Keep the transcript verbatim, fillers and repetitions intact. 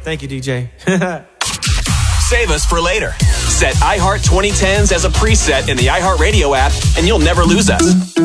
Thank you, D J. Save us for later. Set iHeart twenty tens as a preset in the iHeartRadio app, and you'll never lose us.